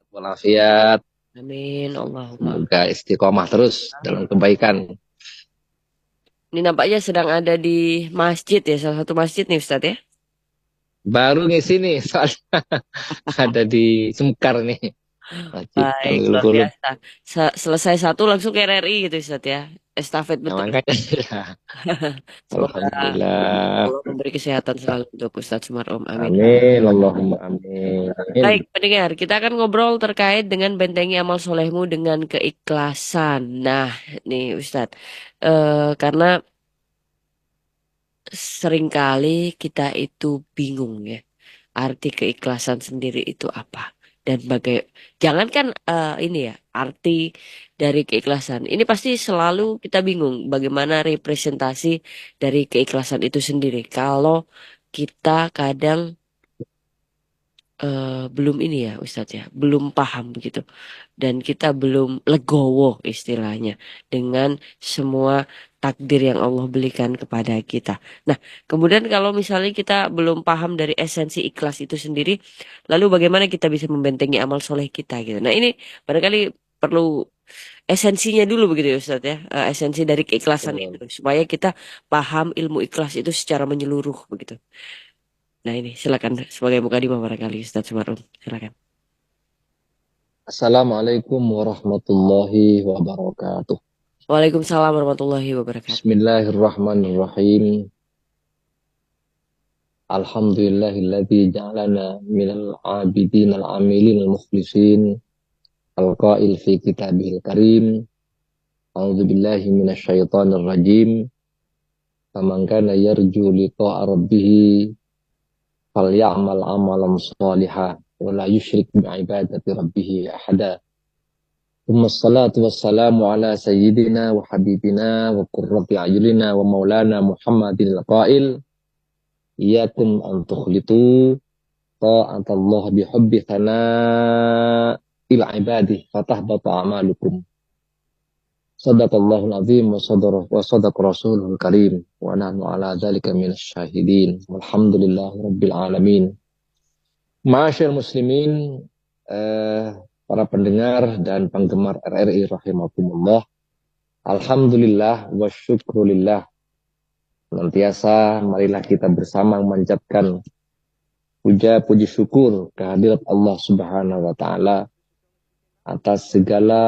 walafiat. Amin. Allahumma. Semoga istiqomah terus dalam Amin. kebaikan. Ini nampaknya sedang ada di masjid ya, salah satu masjid nih Ustadz ya. Baru ngisi nih, soalnya ada di Semkar nih, Masjid Baik, Kanwil luar Khulud. biasa. Selesai satu langsung ke RRI gitu Ustadz ya. Estafet Nah, betul. makanya ya, Semoga Alhamdulillah. Allah memberi kesehatan selalu untuk Ustadz Sumarom. Amin. Amin, Allahumma amin. Baik, pendengar, kita akan ngobrol terkait dengan bentengi amal solehmu dengan keikhlasan. Nah, nih Ustadz, karena seringkali kita itu bingung ya, arti keikhlasan sendiri itu apa. Dan jangankan ini ya, arti dari keikhlasan. Ini pasti selalu kita bingung bagaimana representasi dari keikhlasan itu sendiri. Kalau kita kadang belum ini ya Ustadz ya, belum paham begitu. Dan kita belum legowo istilahnya dengan semua takdir yang Allah berikan kepada kita. Nah, kemudian kalau misalnya kita belum paham dari esensi ikhlas itu sendiri, lalu bagaimana kita bisa membentengi amal soleh kita gitu. Nah, ini barangkali perlu esensinya dulu begitu ya Ustadz ya, esensi dari keikhlasan itu Betul. supaya kita paham ilmu ikhlas itu secara menyeluruh begitu. Nah, ini silakan sebagai mukadimah barangkali Ustadz Sumarum, silakan. Assalamualaikum warahmatullahi wabarakatuh. Waalaikumsalam warahmatullahi wabarakatuh. Bismillahirrahmanirrahim. Alhamdulillahilladzi ja'alana minal abidin al-amilin al-mukhlisin. Al-qail fi kitabihil karim. A'udzu billahi minasyaitonir rajim. Faman kana yarju liqa'a rabbih falyamal amalan shalihan wa la yusyrik bi'ibadati rabbih ahada. Thumma salatu wassalamu ala sayyidina wa habibina wa qurrati a'yunina wa maulana Muhammadin al-qail iyakum an tukhlitu ta'atallah bihubbi thana'il ibadih fatahbata a'malukum. Sadaqallahul azim wa sadaqa rasulul karim wa nahnu ala dzalika minasy syahidin walhamdulillahi rabbil alamin. Ma'asyiral muslimin, eh, para pendengar dan penggemar RRI rahimakumullah. Alhamdulillah wa syukrulillah. Senantiasa marilah kita bersama memanjatkan puja puji syukur kehadirat Allah Subhanahu wa taala atas segala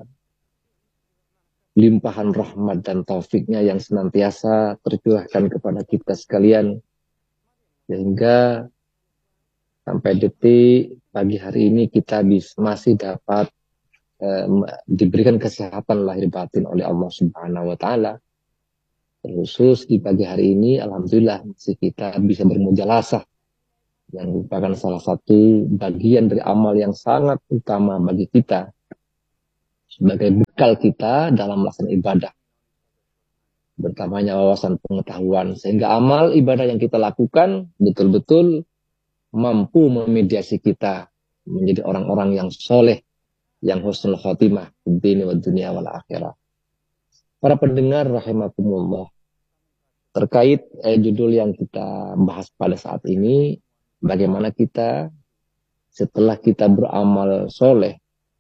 limpahan rahmat dan taufiknya yang senantiasa tercurahkan kepada kita sekalian, sehingga sampai detik pagi hari ini kita masih dapat diberikan kesehatan lahir batin oleh Allah Subhanahu wa taala. Khusus di pagi hari ini alhamdulillah masih kita bisa bermujalasah, yang merupakan salah satu bagian dari amal yang sangat utama bagi kita sebagai bekal kita dalam melaksanakan ibadah, bertambahnya wawasan pengetahuan, sehingga amal ibadah yang kita lakukan betul-betul mampu memediasi kita menjadi orang-orang yang soleh, yang husnul khotimah di dunia wal akhirah. Para pendengar rahimakumullah, terkait judul yang kita bahas pada saat ini, bagaimana kita setelah kita beramal soleh,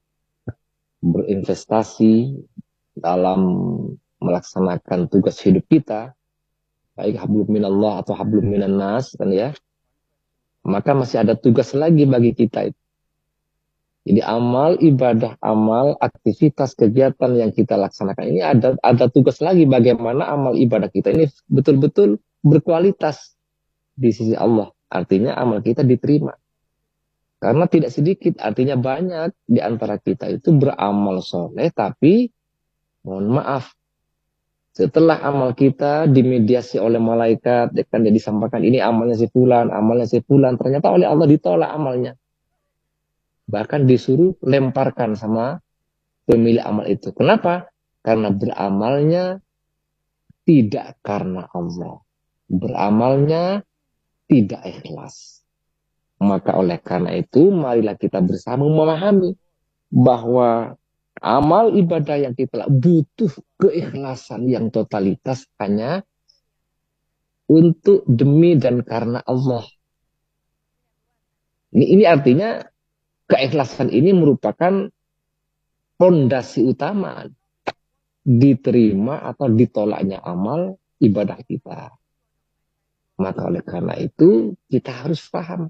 berinvestasi dalam melaksanakan tugas hidup kita, baik hablum minallah atau hablum minan nas kan ya, maka masih ada tugas lagi bagi kita itu. Jadi amal ibadah, amal aktivitas kegiatan yang kita laksanakan ini ada tugas lagi bagaimana amal ibadah kita ini betul-betul berkualitas di sisi Allah. Artinya amal kita diterima. Karena tidak sedikit, artinya banyak di antara kita itu beramal soleh, tapi mohon maaf, setelah amal kita dimediasi oleh malaikat, kan dia disampaikan ini amalnya si fulan, ternyata oleh Allah ditolak amalnya. Bahkan disuruh lemparkan sama pemilik amal itu. Kenapa? Karena beramalnya tidak karena Allah. Beramalnya tidak ikhlas. Maka oleh karena itu, marilah kita bersama memahami bahwa amal ibadah yang kita butuh keikhlasan yang totalitas hanya untuk demi dan karena Allah. Ini artinya keikhlasan ini merupakan fondasi utama diterima atau ditolaknya amal ibadah kita. Maka oleh karena itu kita harus paham.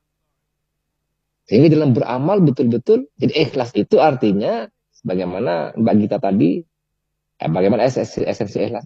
Sehingga dalam beramal betul-betul, jadi ikhlas itu artinya bagaimana Mbak Gita tadi, bagaimana esensi ikhlas.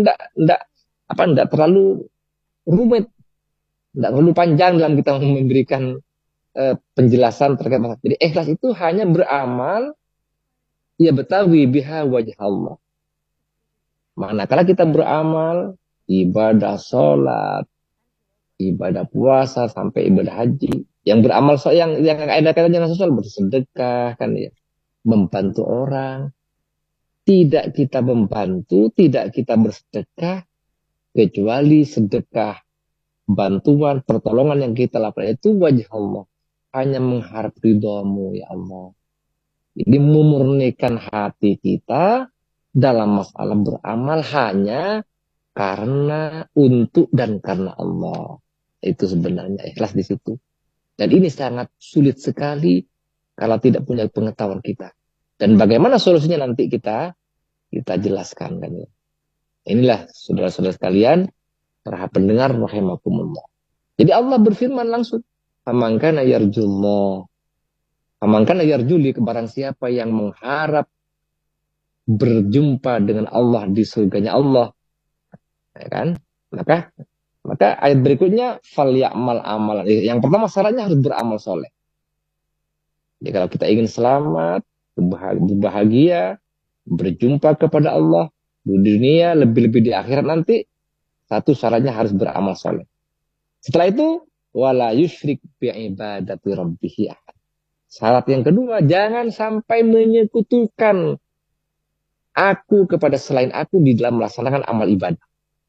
Enggak terlalu rumit, enggak terlalu panjang dalam kita memberikan penjelasan terkait masalah. Jadi ikhlas itu hanya beramal ya betawi biha wajah Allah. Manakala kita beramal, ibadah sholat, ibadah puasa, sampai ibadah haji. Yang beramal yang ada kaitannya dengan sosial, bersedekah, kan ya, membantu orang. Tidak kita membantu, tidak kita bersedekah, kecuali sedekah, bantuan, pertolongan yang kita lakukan itu wajah Allah. Hanya mengharap ridhamu ya Allah. Jadi memurnikan hati kita dalam masalah beramal hanya karena untuk dan karena Allah. Itu sebenarnya ikhlas di situ. Dan ini sangat sulit sekali kalau tidak punya pengetahuan kita. Dan bagaimana solusinya nanti kita jelaskan kan ya. Inilah saudara-saudara sekalian, para pendengar rahimakumullah. Jadi Allah berfirman langsung, "Faman kana yarjullah." Faman kana yarjuli, barang siapa yang mengharap berjumpa dengan Allah di surganya Allah, ya kan? Maka ayat berikutnya fal ya'mal amalan. Yang pertama syaratnya harus beramal soleh. Jadi kalau kita ingin selamat, berbahagia, berjumpa kepada Allah di dunia, lebih-lebih di akhirat nanti, satu syaratnya harus beramal soleh. Setelah itu, wala yusyrik bi'ibadati rabbihi ahad. Syarat yang kedua, jangan sampai menyekutukan aku kepada selain aku di dalam melaksanakan amal ibadah.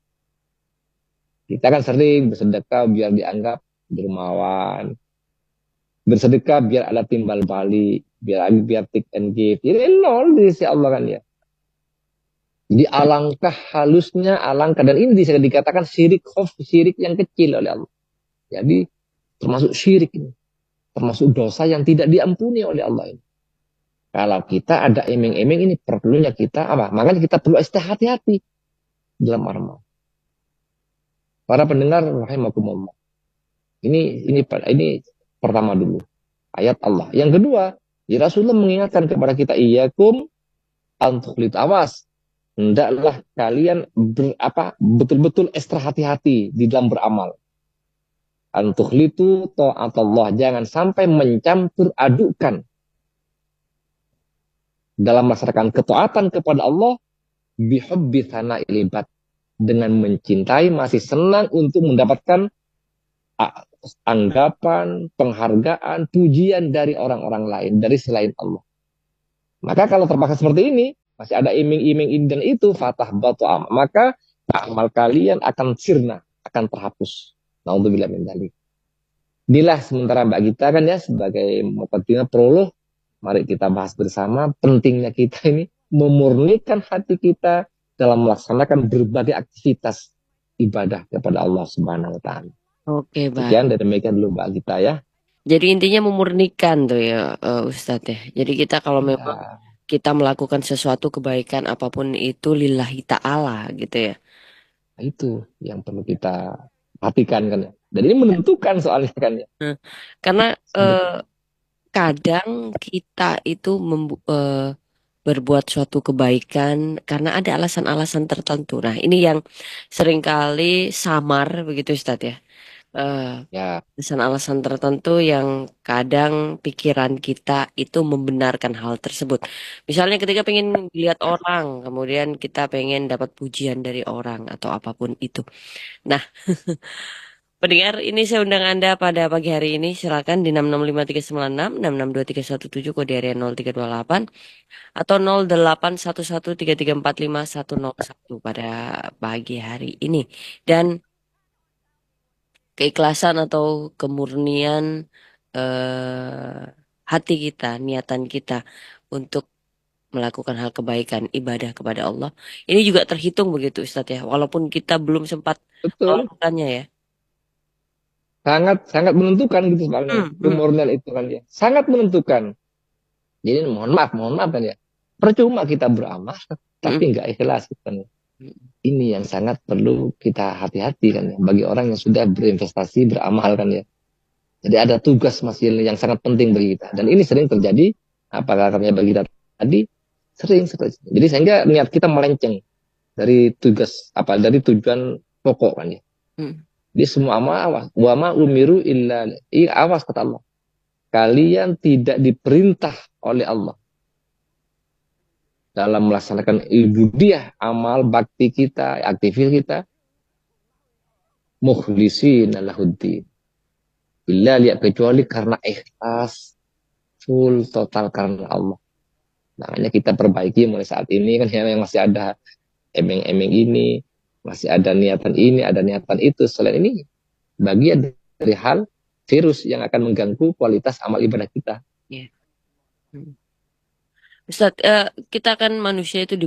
Kita kan sering bersedekah biar dianggap dermawan. Bersedekah biar ada timbal balik. Biar take and give. Jadi nol di sisi Allah kan ya. Jadi alangkah halusnya, dan ini bisa dikatakan syirik syirik yang kecil oleh Allah. Jadi termasuk syirik ini. Termasuk dosa yang tidak diampuni oleh Allah ini. Kalau kita ada emeng-emeng ini perlunya kita apa? Makanya kita perlu hati-hati dalam amal. Para pendengar rahimakumullah. Ini pertama dulu ayat Allah. Yang kedua, ya Rasulullah mengingatkan kepada kita, iyyakum antukhlit, awas, hendaklah kalian betul-betul ekstra hati-hati di dalam beramal. Antukhlitu ta'at Allah, jangan sampai mencampur adukan dalam melaksanakan ketaatan kepada Allah bihubbi tsana'il ibad, dengan mencintai, masih senang untuk mendapatkan anggapan, penghargaan, pujian dari orang-orang lain, dari selain Allah. Maka kalau terpaksa seperti ini, masih ada iming-iming ini dan itu, fatah batu amal, maka amal kalian akan sirna, akan terhapus. Naudzubillah min dzalik. Inilah sementara Mbak Gita kan ya, sebagai muqaddimah prolog, mari kita bahas bersama pentingnya kita ini memurnikan hati kita dalam melaksanakan berbagai aktivitas ibadah kepada Allah Subhanahu wa taala. Oke, baik. Sekian dan demikian dulu Mbak Gita ya. Jadi intinya memurnikan tuh ya Ustadz ya. Jadi kita kalau memang kita melakukan sesuatu kebaikan apapun itu lillahi ta'ala gitu ya. Nah, itu yang perlu kita perhatikan kan ya. Dan ini menentukan soalnya kan ya. Karena kadang kita itu berbuat suatu kebaikan karena ada alasan-alasan tertentu. Nah, ini yang seringkali samar begitu Ustadz ya. Ya, Alasan-alasan tertentu yang kadang pikiran kita itu membenarkan hal tersebut. Misalnya ketika pengen lihat orang, kemudian kita pengen dapat pujian dari orang atau apapun itu. Nah, pendengar, ini saya undang Anda pada pagi hari ini. Silakan di 665 396 662 kode area 0328 atau 08113345 101 pada pagi hari ini. Dan keikhlasan atau kemurnian hati kita, niatan kita untuk melakukan hal kebaikan, ibadah kepada Allah. Ini juga terhitung begitu Ustadz ya, walaupun kita belum sempat betul. melakukannya ya. Sangat sangat menentukan gitu sebenarnya. Kemurnian itu kan ya. Sangat menentukan. Jadi mohon maaf kan ya. Percuma kita beramal tapi nggak ikhlas kan. Ini yang sangat perlu kita hati-hati kan ya. Bagi orang yang sudah berinvestasi, beramal kan ya. Jadi ada tugas masih yang sangat penting bagi kita. Dan ini sering terjadi, apakah karena bagi kita tadi, sering. Jadi sehingga niat kita melenceng dari tugas, dari tujuan pokok kan ya. Di semua awas. Wa ma umiru illa, awas kata Allah. Kalian tidak diperintah oleh Allah dalam melaksanakan ibudiyah, amal bakti kita, aktivitas kita, mukhlisin lahuddin. Illa lihat kecuali karena ikhlas, full total karena Allah. Makanya kita perbaiki mulai saat ini kan yang masih ada emeng-emeng ini, masih ada niatan ini, ada niatan itu. Selain ini, bagian dari hal virus yang akan mengganggu kualitas amal ibadah kita. Yeah. Ustaz, kita kan manusia itu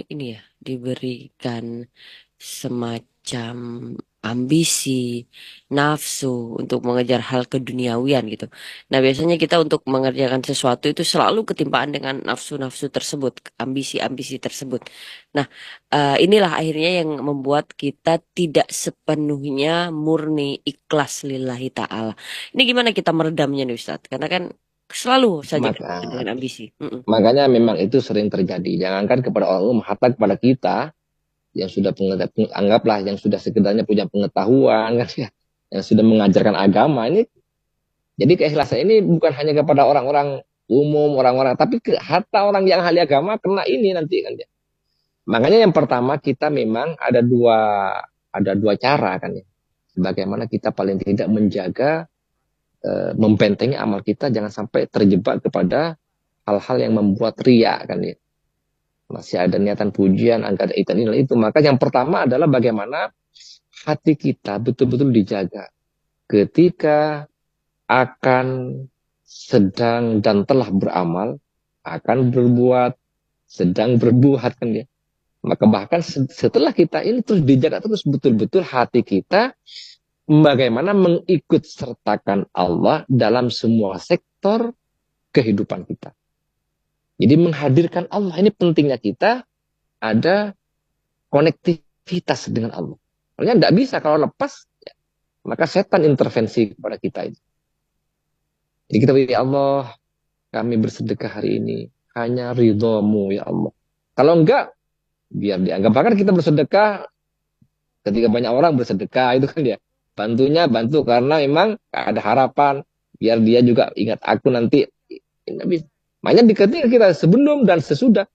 diberikan semacam ambisi, nafsu untuk mengejar hal keduniawian gitu. Nah, biasanya kita untuk mengerjakan sesuatu itu selalu ketimpaan dengan nafsu-nafsu tersebut, ambisi-ambisi tersebut. Nah, inilah akhirnya yang membuat kita tidak sepenuhnya murni ikhlas lillahi ta'ala. Ini gimana kita meredamnya nih Ustaz? Karena kan selalu saja dengan ambisi. Makanya memang itu sering terjadi. Jangankan kepada orang umum, hatta kepada kita yang sudah anggaplah yang sudah sekedarnya punya pengetahuan kan ya, yang sudah mengajarkan agama ini. Jadi keikhlasan ini bukan hanya kepada orang-orang umum, orang-orang, tapi hatta orang yang ahli agama kena ini nanti kan ya. Makanya yang pertama kita memang ada dua cara kan ya. Bagaimana kita paling tidak menjaga membentengi amal kita jangan sampai terjebak kepada hal-hal yang membuat riya kan ya. Masih ada niatan pujian, angka itu. Maka yang pertama adalah bagaimana hati kita betul-betul dijaga ketika akan sedang dan telah beramal, akan berbuat, sedang berbuat kan ya. Maka bahkan setelah kita ini terus dijaga terus betul-betul hati kita bagaimana mengikut sertakan Allah dalam semua sektor kehidupan kita. Jadi menghadirkan Allah ini pentingnya kita ada konektivitas dengan Allah. Soalnya tidak bisa kalau lepas, ya, maka setan intervensi kepada kita itu. Jadi kita berdoa, ya Allah, kami bersedekah hari ini hanya ridho-Mu ya Allah. Kalau enggak, biar dianggap. Bahkan kita bersedekah ketika banyak orang bersedekah itu kan ya. Bantunya bantu karena memang ada harapan biar dia juga ingat aku nanti. Makanya ketika kita sebelum dan sesudah.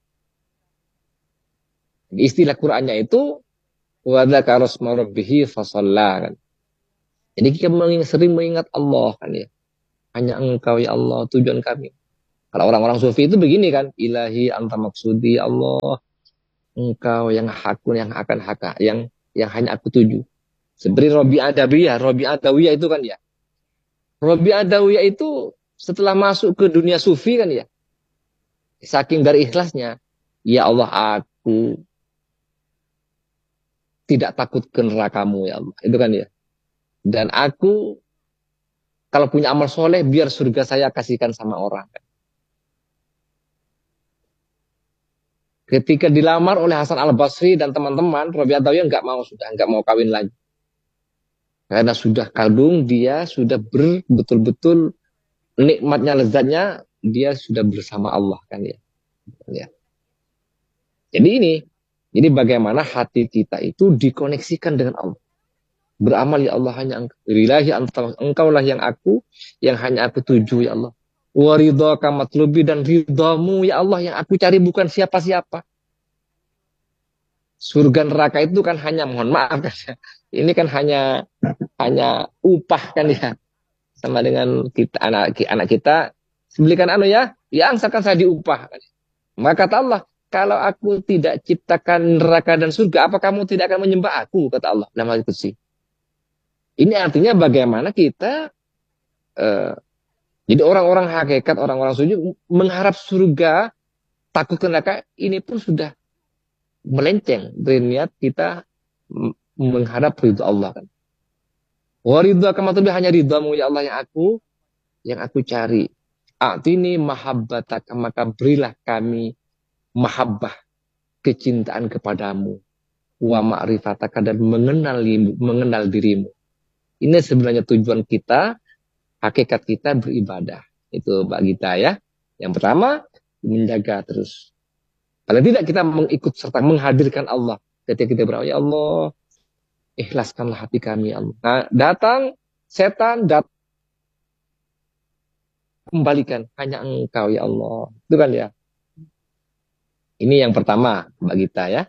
Istilah Qur'annya itu wadzakara asma rabbih fasalla kan. Jadi kita sering mengingat Allah kan ya. Hanya Engkau ya Allah tujuan kami. Kalau orang-orang sufi itu begini kan, ilahi anta maksudi Allah, Engkau yang hakun yang akan haka, yang hanya aku tuju. Seperti Robi Adawiyah itu kan ya. Robi Adawiyah itu setelah masuk ke dunia sufi kan ya. Saking dari ikhlasnya, ya Allah aku tidak takut ke nerakamu ya Allah. Itu kan ya. Dan aku kalau punya amal soleh biar surga saya kasihkan sama orang. Ketika dilamar oleh Hasan Al-Basri dan teman-teman, Robi Adawiyah nggak mau kawin lagi. Karena sudah kadung dia sudah betul-betul nikmatnya lezatnya dia sudah bersama Allah kan ya. Jadi bagaimana hati kita itu dikoneksikan dengan Allah. Beramal ya Allah hanya engkaulah yang hanya aku tuju ya Allah. Wa ridhaka matlubi dan ridhamu ya Allah yang aku cari bukan siapa-siapa. Surga neraka itu kan hanya mohon maaf kan ya. Ini kan hanya upah kan ya. Sama dengan kita anak kita belikan ya angsakan saya diupah. Maka kata Allah, kalau aku tidak ciptakan neraka dan surga, apa kamu tidak akan menyembah aku? Kata Allah. Nama itu sih. Ini artinya bagaimana kita jadi orang-orang hakikat, orang-orang suci mengharap surga, takut ke neraka, ini pun sudah melenceng dari niat kita mengharap ridho Allah kan. Wa ridha kama hanya ridhamu ya Allah yang aku cari. Atini mahabbataka, maka berilah kami mahabbah, kecintaan kepadamu, wa ma'rifataka, dan mengenal dirimu. Ini sebenarnya tujuan kita, hakikat kita beribadah. Itu Mbak Gita ya. Yang pertama, menjaga terus. Paling tidak kita mengikut serta menghadirkan Allah. Ketika kita berdoa, ya Allah, ikhlaskanlah hati kami, ya Allah. Nah, datang setan, kembalikan hanya Engkau, ya Allah. Itu kan ya. Ini yang pertama, Mbak Gita ya.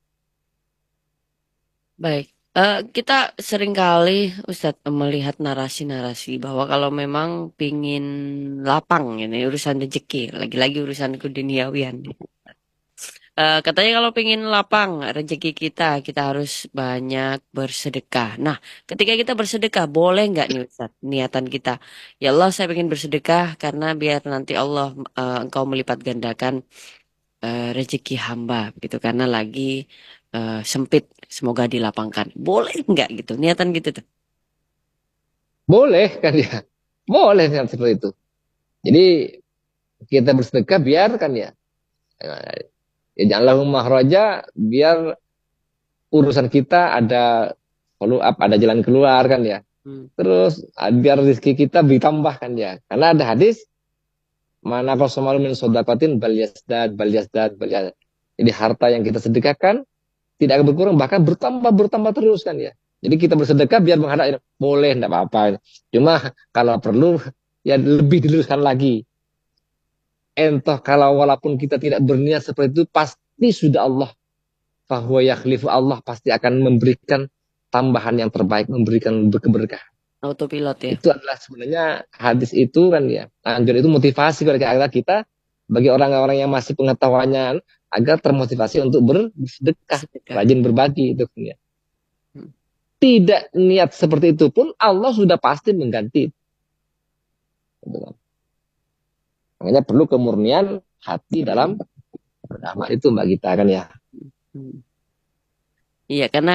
Baik. Kita seringkali Ustadz melihat narasi-narasi bahwa kalau memang pingin lapang ini urusan rezeki, lagi-lagi urusan keduniawian. Katanya kalau pingin lapang rezeki kita, kita harus banyak bersedekah. Nah, ketika kita bersedekah, boleh nggak nih Ustaz, niatan kita? Ya Allah, saya pengen bersedekah karena biar nanti Allah engkau melipat gandakan rezeki hamba, gitu. Karena lagi sempit, semoga dilapangkan. Boleh nggak gitu, niatan gitu tuh? Boleh kan ya. Boleh kan seperti itu. Jadi kita bersedekah biar kan ya. Ya janganlah mahraja, biar urusan kita ada follow up, ada jalan keluar kan ya. Hmm. Terus biar rezeki kita ditambah kan ya. Karena ada hadis, mana qasamalu min shadaqatin bal yazdad. Jadi harta yang kita sedekahkan tidak akan berkurang, bahkan bertambah terus kan ya. Jadi kita bersedekah biar menghadap, boleh, enggak apa-apa. Cuma kalau perlu ya lebih diluruskan lagi. Entah kalau walaupun kita tidak berniat seperti itu, pasti sudah Allah, bahwa yakhlifu, Allah pasti akan memberikan tambahan yang terbaik, memberikan keberkahan. Autopilot ya. Itu adalah sebenarnya hadis itu kan ya. Anjur itu motivasi kepada kita, bagi orang-orang yang masih pengetahuannya, agar termotivasi untuk bersedekah, Sedekah. rajin berbagi itu kan ya. Hmm. Tidak niat seperti itu pun Allah sudah pasti mengganti. Gitu kan. Makanya perlu kemurnian hati dalam beramal itu Mbak Gita kan ya. Hmm. Iya, karena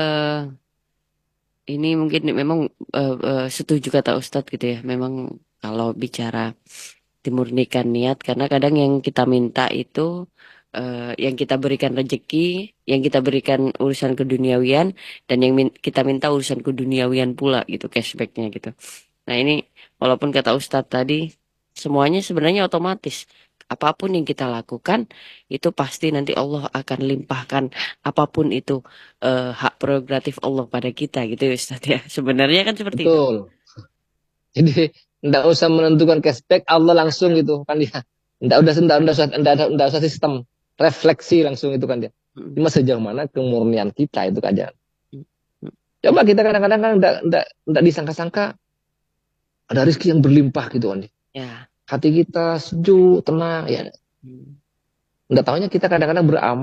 ini mungkin memang setuju kata Ustadz gitu ya. Memang kalau bicara dimurnikan niat, karena kadang yang kita minta itu, yang kita berikan rezeki, yang kita berikan urusan keduniawian, dan yang kita minta urusan keduniawian pula gitu, cashbacknya gitu. Nah ini walaupun kata Ustadz tadi, semuanya sebenarnya otomatis. Apapun yang kita lakukan, itu pasti nanti Allah akan limpahkan apapun itu hak prerogatif Allah pada kita gitu ya Ustadz ya. Sebenarnya kan seperti itu. Betul. Jadi enggak usah menentukan cashback, Allah langsung gitu kan dia. Enggak usah sistem refleksi langsung itu kan dia. Mm, Cuma sejauh mana kemurnian kita itu aja. mm, mm. Coba kita kadang-kadang kan enggak disangka-sangka ada rezeki yang berlimpah gitu kan. Ya. Hati kita sejuk, tenang ya. Mm. Enggak tahunya kita kadang-kadang beramal